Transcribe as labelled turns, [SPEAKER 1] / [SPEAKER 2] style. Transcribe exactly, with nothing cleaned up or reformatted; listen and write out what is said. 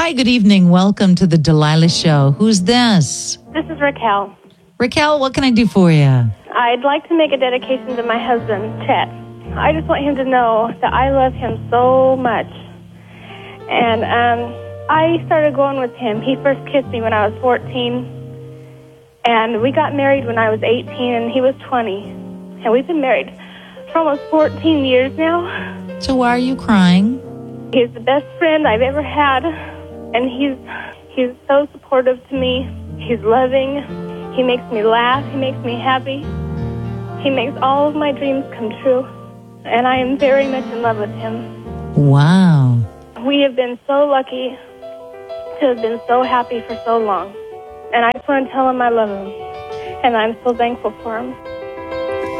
[SPEAKER 1] Hi, good evening. Welcome to the Delilah Show. Who's this?
[SPEAKER 2] This is Raquel.
[SPEAKER 1] Raquel, what can I do for you?
[SPEAKER 2] I'd like to make a dedication to my husband, Chet. I just want him to know that I love him so much. And um, I started going with him. He first kissed me when I was fourteen. And we got married when I was eighteen, and he was twenty. And we've been married for almost fourteen years now.
[SPEAKER 1] So why are you crying?
[SPEAKER 2] He's the best friend I've ever had. And he's he's so supportive to me. He's loving. He makes me laugh. He makes me happy. He makes all of my dreams come true. And I am very much in love with him.
[SPEAKER 1] Wow.
[SPEAKER 2] We have been so lucky to have been so happy for so long. And I just want to tell him I love him. And I'm so thankful for him.